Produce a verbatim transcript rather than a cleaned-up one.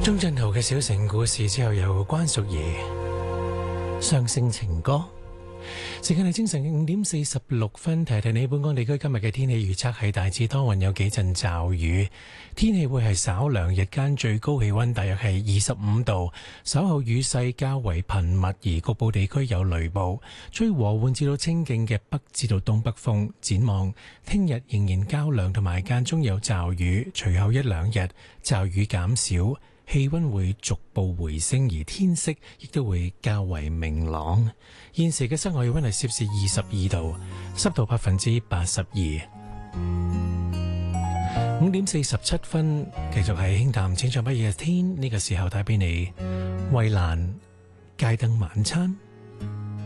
鍾鎮濤嘅小城故事之後，由關淑怡雙星情歌。時間係清晨嘅五點四十六分，提提你本港地區今日嘅天氣預測係大致多雲，有幾陣驟雨，天氣會係稍涼，日間最高氣溫大約係二十五度，稍後雨勢較為頻密，而局部地區有雷暴，吹和緩至到清勁嘅北至到東北風。展望聽日仍然較涼，同埋間中有驟雨，隨後一兩日驟雨減少，氣溫會逐步回升，而天色亦都會較為明朗。現時嘅室外氣溫係攝氏二十二度，濕度百分之八十二。五點四十七分，繼續係輕淡清唱不夜嘅天，呢、這個時候帶俾你衛蘭街燈晚餐。